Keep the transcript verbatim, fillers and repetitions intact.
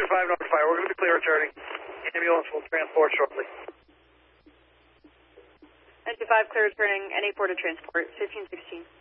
five, number five. We're going to be clear returning. Ambulance will transport shortly. N two five, clear returning. N eight four to transport. fifteen sixteen.